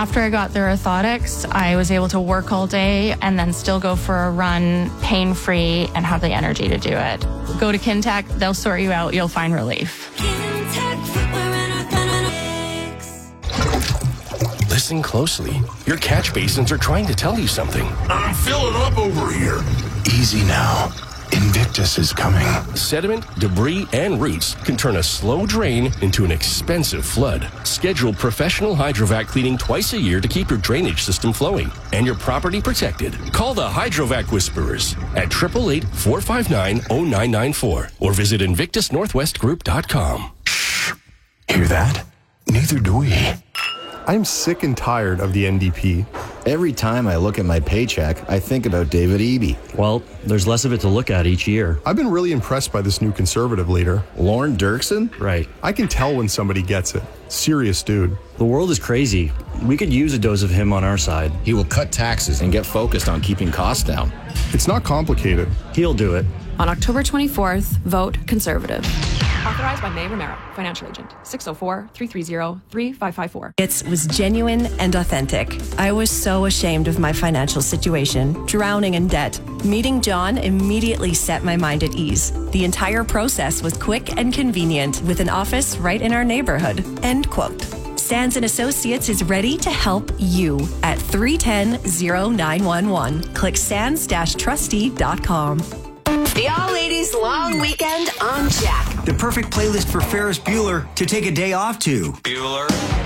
After I got the orthotics, I was able to work all day and then still go for a run pain-free and have the energy to do it. Go to Kintec, they'll sort you out, you'll find relief. Listen closely. Your catch basins are trying to tell you something. I'm filling up over here. Easy now. Invictus is coming. Sediment, debris, and roots can turn a slow drain into an expensive flood. Schedule professional hydrovac cleaning twice a year to keep your drainage system flowing and your property protected. Call the Hydrovac Whisperers at 888-459-0994 or visit InvictusNorthwestGroup.com. Shh. Hear that? Neither do we. I'm sick and tired of the NDP. Every time I look at my paycheck, I think about David Eby. Well, there's less of it to look at each year. I've been really impressed by this new conservative leader. Lorne Dirksen? Right. I can tell when somebody gets it. Serious dude. The world is crazy. We could use a dose of him on our side. He will cut taxes and get focused on keeping costs down. It's not complicated. He'll do it. On October 24th, vote Conservative. Authorized by May Romero, financial agent. 604-330-3554. It was genuine and authentic. I was so ashamed of my financial situation, drowning in debt. Meeting John immediately set my mind at ease. The entire process was quick and convenient, with an office right in our neighborhood. End quote. Sands & Associates is ready to help you at 310-0911. Click sands-trustee.com. The all-ladies long weekend on Jack. The perfect playlist for Ferris Bueller to take a day off to. Bueller.